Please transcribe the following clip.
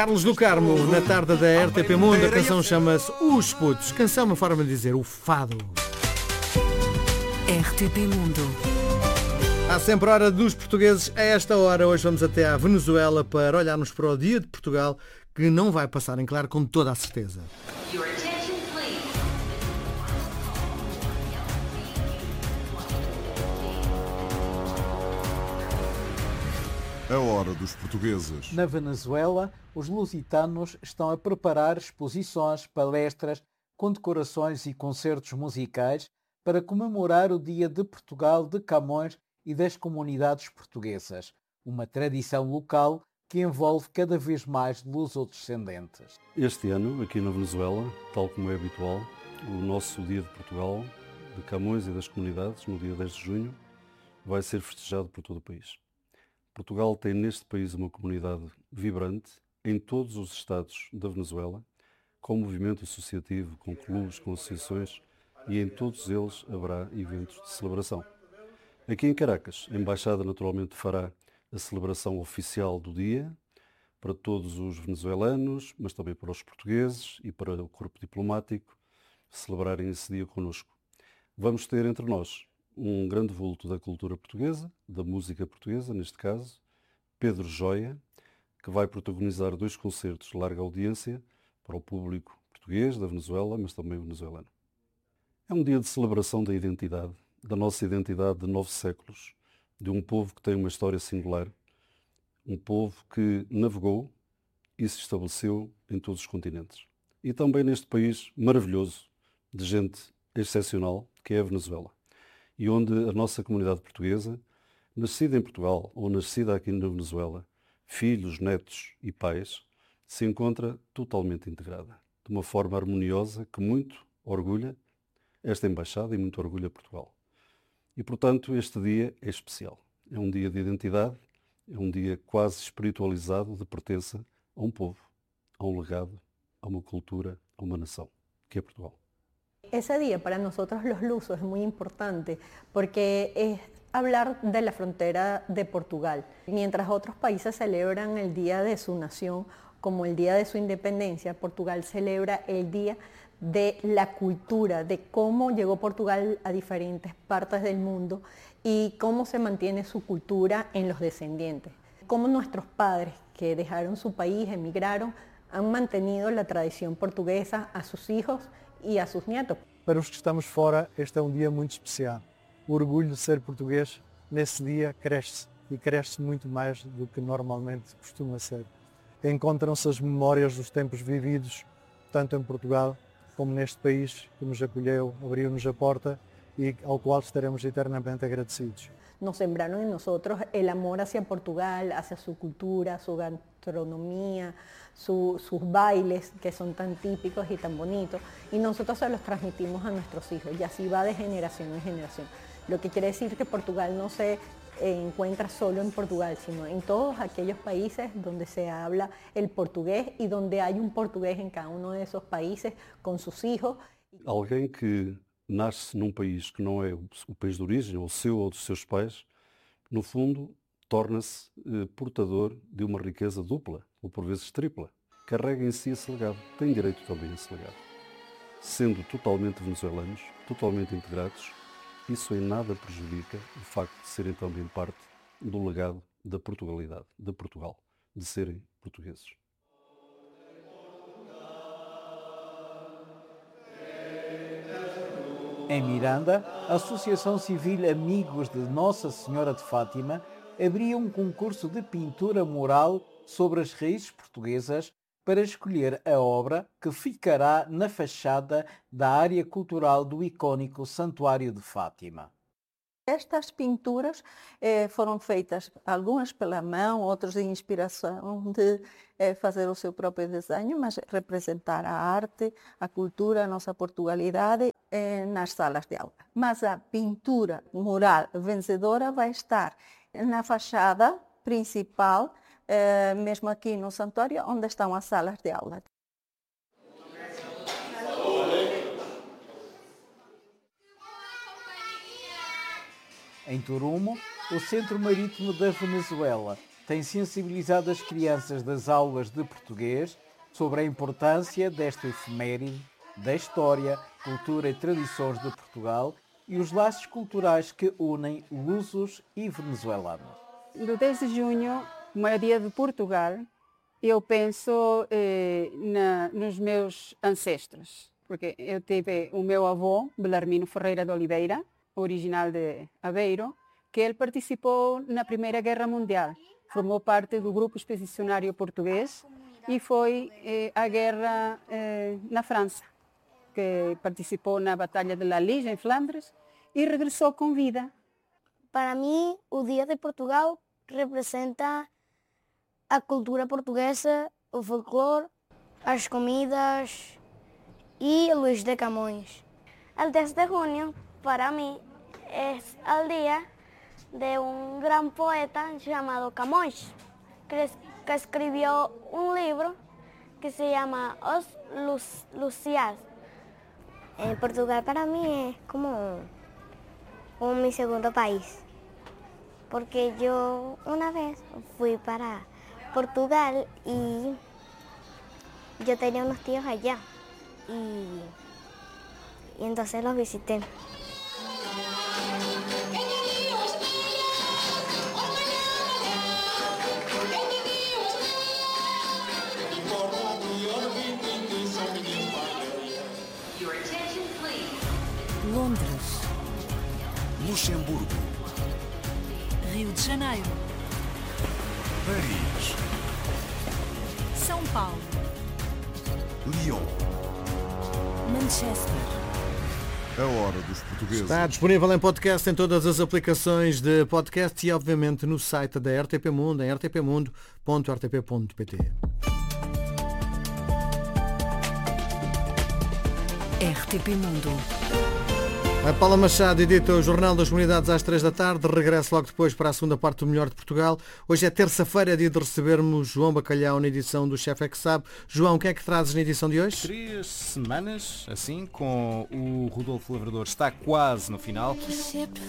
Carlos do Carmo, na tarde da RTP Mundo, a canção chama-se Os Putos. Canção é uma forma de dizer o fado. RTP Mundo. Há sempre hora dos portugueses a esta hora. Hoje vamos até à Venezuela para olharmos para o Dia de Portugal, que não vai passar em claro com toda a certeza. A hora dos portugueses. Na Venezuela, os lusitanos estão a preparar exposições, palestras, condecorações e concertos musicais para comemorar o Dia de Portugal de Camões e das comunidades portuguesas, uma tradição local que envolve cada vez mais luso-descendentes. Este ano, aqui na Venezuela, tal como é habitual, o nosso Dia de Portugal, de Camões e das comunidades, no dia 10 de junho, vai ser festejado por todo o país. Portugal tem neste país uma comunidade vibrante em todos os estados da Venezuela, com movimento associativo, com clubes, com associações, e em todos eles haverá eventos de celebração. Aqui em Caracas, a Embaixada naturalmente fará a celebração oficial do dia para todos os venezuelanos, mas também para os portugueses e para o corpo diplomático celebrarem esse dia connosco. Vamos ter entre nós um grande vulto da cultura portuguesa, da música portuguesa, neste caso, Pedro Joia, que vai protagonizar 2 concertos de larga audiência para o público português da Venezuela, mas também venezuelano. É um dia de celebração da identidade, da nossa identidade de 9 séculos, de um povo que tem uma história singular, um povo que navegou e se estabeleceu em todos os continentes. E também neste país maravilhoso, de gente excepcional, que é a Venezuela. E onde a nossa comunidade portuguesa, nascida em Portugal ou nascida aqui na Venezuela, filhos, netos e pais, se encontra totalmente integrada, de uma forma harmoniosa que muito orgulha esta Embaixada e muito orgulha Portugal. E, portanto, este dia é especial. É um dia de identidade, é um dia quase espiritualizado de pertença a um povo, a um legado, a uma cultura, a uma nação, que é Portugal. Ese día para nosotros los lusos es muy importante porque es hablar de la frontera de Portugal. Mientras otros países celebran el día de su nación como el día de su independencia, Portugal celebra el día de la cultura, de cómo llegó Portugal a diferentes partes del mundo y cómo se mantiene su cultura en los descendientes. Cómo nuestros padres que dejaron su país, emigraron, han mantenido la tradición portuguesa a sus hijos e a seus netos. Para os que estamos fora, este é um dia muito especial. O orgulho de ser português, nesse dia, cresce e cresce muito mais do que normalmente costuma ser. Encontram-se as memórias dos tempos vividos, tanto em Portugal como neste país que nos acolheu, abriu-nos a porta e ao qual estaremos eternamente agradecidos. Nos sembraron en nosotros el amor hacia Portugal, hacia su cultura, su gastronomía, sus bailes que son tan típicos y tan bonitos, y nosotros se los transmitimos a nuestros hijos y así va de generación en generación. Lo que quiere decir que Portugal no se encuentra solo en Portugal, sino en todos aquellos países donde se habla el portugués y donde hay un portugués en cada uno de esos países con sus hijos. Alguém que nasce num país que não é o país de origem, ou seu ou dos seus pais, no fundo torna-se portador de uma riqueza dupla, ou por vezes tripla. Carrega em si esse legado, tem direito também a esse legado. Sendo totalmente venezuelanos, totalmente integrados, isso em nada prejudica o facto de serem também parte do legado da Portugalidade, de Portugal, de serem portugueses. Em Miranda, a Associação Civil Amigos de Nossa Senhora de Fátima abriu um concurso de pintura mural sobre as raízes portuguesas para escolher a obra que ficará na fachada da área cultural do icónico Santuário de Fátima. Estas pinturas foram feitas, algumas pela mão, outras de inspiração de fazer o seu próprio desenho, mas representar a arte, a cultura, a nossa Portugalidade nas salas de aula. Mas a pintura mural vencedora vai estar na fachada principal, mesmo aqui no santuário, onde estão as salas de aula. Em Turumo, o centro marítimo da Venezuela tem sensibilizado as crianças das aulas de português sobre a importância desta efeméride, da história, cultura e tradições de Portugal e os laços culturais que unem lusos e venezuelanos. Do 10 de junho, como é o dia de Portugal, eu penso nos meus ancestros, porque eu tive o meu avô, Belarmino Ferreira de Oliveira, original de Aveiro, que ele participou na Primeira Guerra Mundial, formou parte do grupo expedicionário português e foi à guerra na França, que participou na Batalha de La Ligue, em Flandres, e regressou com vida. Para mim, o Dia de Portugal representa a cultura portuguesa, o folclore, as comidas y Luis de Camões. El 10 de junio, para mí, es el día de un gran poeta llamado Camões, que escribió un libro que se llama Os Lusíadas. Portugal para mí es como mi segundo país, porque yo una vez fui para Portugal y yo tenía unos tíos allá y entonces los visité. Londres, Luxemburgo, Rio de Janeiro, Paris, São Paulo, Lyon, Manchester. A hora dos portugueses. Está disponível em podcast em todas as aplicações de podcast e obviamente no site da RTP Mundo, em rtpmundo.rtp.pt. RTP Mundo. A Paula Machado edita o Jornal das Comunidades às 3 da tarde. Regresso logo depois para a segunda parte do Melhor de Portugal. Hoje é terça-feira, é dia de recebermos João Bacalhau na edição do Chefe é que Sabe. João, o que é que trazes na edição de hoje? 3 semanas, assim, com o Rodolfo Lavrador. Está quase no final.